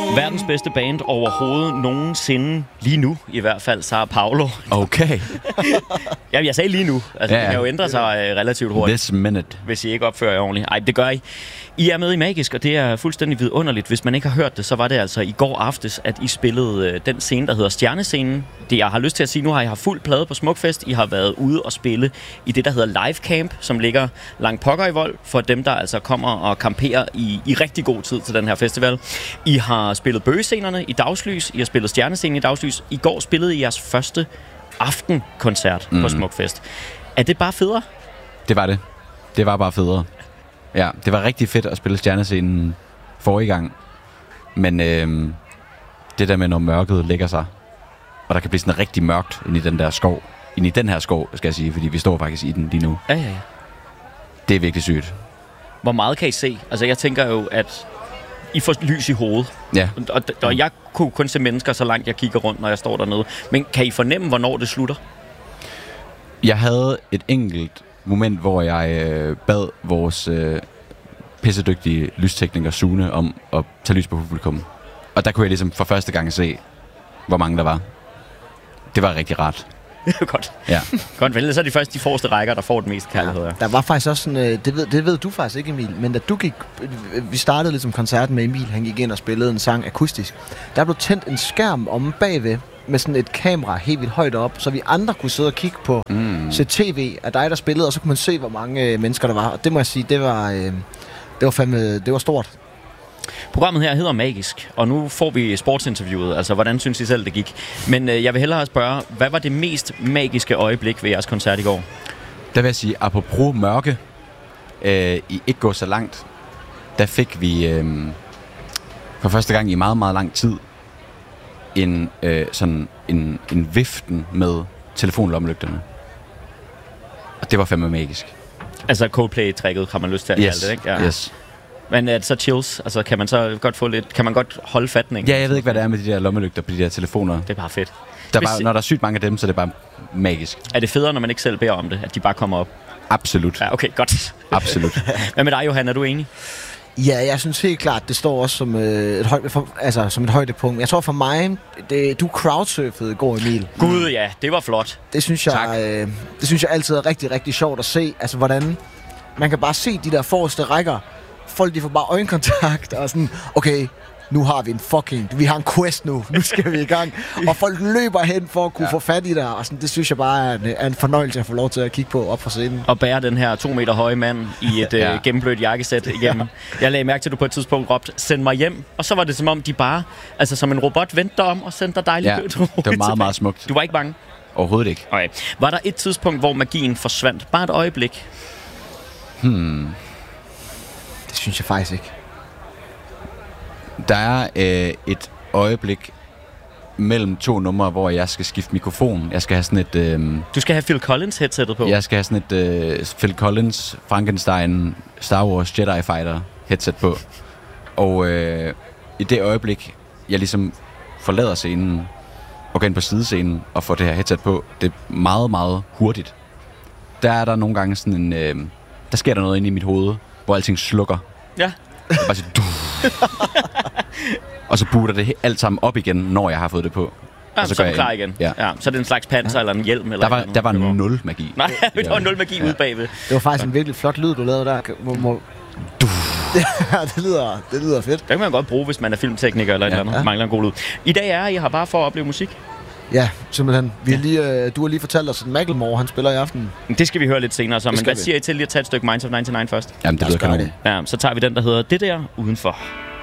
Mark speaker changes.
Speaker 1: Verdens bedste band overhovedet nogensinde. Lige nu i hvert fald, Sara Paulo.
Speaker 2: Okay.
Speaker 1: Jamen, jeg sagde lige nu. Altså, det kan jo ændre sig relativt hurtigt.
Speaker 2: This minute.
Speaker 1: Hvis I ikke opfører jer ordentligt. Ej, det gør I. I er med i Magisk, og det er fuldstændig vidunderligt. Hvis man ikke har hørt det, så var det altså i går aftes, at I spillede den scene, der hedder Stjernescenen. Det, jeg har lyst til at sige, nu har I haft fuld plade på Smukfest. I har været ude og spille i det, der hedder Live Camp, som ligger langt pokker i Vold, for dem, der altså kommer og camperer i rigtig god tid til den her festival. I har spillet bøgescenerne i dagslys. I har spillet Stjernescenen i dagslys. I går spillede I jeres første aftenkoncert på Smukfest. Er det bare federe?
Speaker 2: Det var det. Det var bare federe. Ja, det var rigtig fedt at spille Stjernescenen forrige gang. Men det der med, når mørket lægger sig, og der kan blive sådan rigtig mørkt ind i den der skov. Ind i den her skov, skal jeg sige, fordi vi står faktisk i den lige nu.
Speaker 1: Ja.
Speaker 2: Det er virkelig sygt.
Speaker 1: Hvor meget kan I se? Altså, jeg tænker jo, at I får lys i hovedet.
Speaker 2: Ja.
Speaker 1: Og jeg kunne kun se mennesker, så langt jeg kigger rundt, når jeg står dernede. Men kan I fornemme, hvornår det slutter?
Speaker 2: Jeg havde et enkelt moment, hvor jeg bad vores pissedygtige lystekniker Sune om at tage lys på publikum. Og der kunne jeg ligesom for første gang se, hvor mange der var. Det var rigtig rart.
Speaker 1: Godt.
Speaker 2: Ja.
Speaker 1: Godt, vel, så er de forreste rækker, der får den mest kærlighed. Ja.
Speaker 3: Der var faktisk også sådan, det ved du faktisk ikke, Emil, men da du gik, vi startede ligesom koncerten med Emil, han gik ind og spillede en sang akustisk. Der blev tændt en skærm om bagved, med sådan et kamera helt vildt højt op, så vi andre kunne sidde og kigge på se tv af dig, der spillede, og så kunne man se, hvor mange mennesker der var. Og det må jeg sige, det var stort.
Speaker 1: Programmet her hedder Magisk, og nu får vi sportsinterviewet. Altså, hvordan synes I selv, det gik? Men jeg vil hellere spørge, hvad var det mest magiske øjeblik ved jeres koncert i går?
Speaker 2: Der vil jeg sige, apropos mørke, i ikke gå så langt, der fik vi for første gang i meget, meget lang tid en viften med telefonlommelygterne. Og det var fandme magisk.
Speaker 1: Altså Coldplay-trækket, har man lyst til at kalde det, ikke? Ja.
Speaker 2: Yes.
Speaker 1: Men er det så chills? Altså, kan man så godt få lidt... Kan man godt holde fatning?
Speaker 2: Ja, jeg ved ikke, hvad det er med de der lommelygter på de der telefoner.
Speaker 1: Det er bare fedt.
Speaker 2: Når der er sygt mange af dem, så er det bare magisk.
Speaker 1: Er det federe, når man ikke selv beder om det, at de bare kommer op?
Speaker 2: Absolut.
Speaker 1: Ja, okay, godt.
Speaker 2: Absolut.
Speaker 1: Hvad med dig, Johan? Er du enig?
Speaker 3: Ja, jeg synes helt klart, det står også som et højdepunkt. Jeg tror for mig, du crowdsurfede i går, Emil.
Speaker 1: Gud ja, det var flot.
Speaker 3: Det synes jeg altid er rigtig, rigtig sjovt at se. Altså, hvordan man kan bare se de der forreste rækker. Folk, de får bare øjenkontakt og sådan, okay, nu har vi har en quest nu skal vi i gang. Og folk løber hen for at kunne få fat i dig, og sådan, det synes jeg bare er en fornøjelse at få lov til at kigge på op fra scenen.
Speaker 1: Og bære den her 2 meter høje mand i et gennemblødt jakkesæt igennem. Jeg lagde mærke til, at du på et tidspunkt råbte, send mig hjem. Og så var det som om, de bare, altså som en robot, vendte dig om og sendte dig dejligt
Speaker 2: det var meget, meget smukt.
Speaker 1: Du var ikke bange?
Speaker 2: Overhovedet ikke.
Speaker 1: Okay. Var der et tidspunkt, hvor magien forsvandt? Bare et øjeblik?
Speaker 3: Det synes jeg faktisk ikke.
Speaker 2: Der er et øjeblik mellem 2 numre, hvor jeg skal skifte mikrofon. Jeg skal have sådan et...
Speaker 1: Du skal have Phil Collins headsetet på?
Speaker 2: Jeg skal have sådan et Phil Collins, Frankenstein, Star Wars, Jedi Fighter headset på. Og i det øjeblik, jeg ligesom forlader scenen og går ind på sidescenen og får det her headset på, det er meget, meget hurtigt. Der er der nogle gange sådan en... der sker der noget inde i mit hoved, hvor alting slukker.
Speaker 1: Ja.
Speaker 2: Bare så, og så booter det alt sammen op igen, når jeg har fået det på.
Speaker 1: Ja,
Speaker 2: og
Speaker 1: så er du klar igen. Ja. Så er det en slags panser eller en hjelm? Eller
Speaker 2: der var 0 magi.
Speaker 1: Nej, der var 0 magi ude bagved.
Speaker 3: Det var faktisk en virkelig flot lyd, du lavede der. det lyder fedt.
Speaker 1: Det kan man godt bruge, hvis man er filmtekniker eller et eller andet. Mangler en god lyd. I dag er I her bare for at opleve musik?
Speaker 3: Ja, simpelthen. Du har lige fortalt os, at Macklemore, han spiller i aften.
Speaker 1: Det skal vi høre lidt senere så, men hvad siger I til lige at tage et stykke Minds of 99 først?
Speaker 2: Jamen, det lyder kanon.
Speaker 1: Ja, så tager vi den, der hedder Det der udenfor.